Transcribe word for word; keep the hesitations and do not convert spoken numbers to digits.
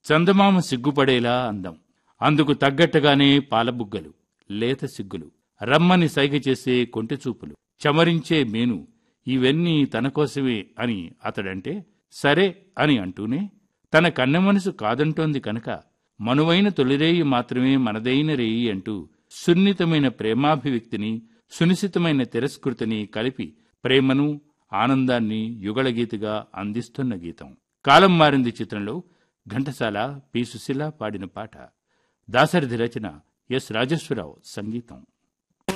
చందమామ సిగ్గుపడేలా అందం, అందుకు తగ్గట్టుగానే పాలబుగ్గలు, లేత సిగ్గులు, రమ్మని సైగ చేసే కొంటెచూపులు, చమరించే మేను, ఇవన్నీ తన కోసమే అని అతడంటే సరే అని అంటూనే తన కన్నె మనసు కాదంటోంది కనుక మనువైన తొలిరేయి మాత్రమే మనదైన రేయి అంటూ సున్నితమైన ప్రేమాభివ్యక్తిని, సునిశితమైన తిరస్కృతిని కలిపి ప్రేమను, ఆనందాన్ని యుగళగీతిగా అందిస్తున్న గీతం. కాలం మారింది చిత్రంలో ఘంటసాల, పి సుశీల పాడిన పాట. దాశరథి రచన, ఎస్ రాజేశ్వరరావు సంగీతం.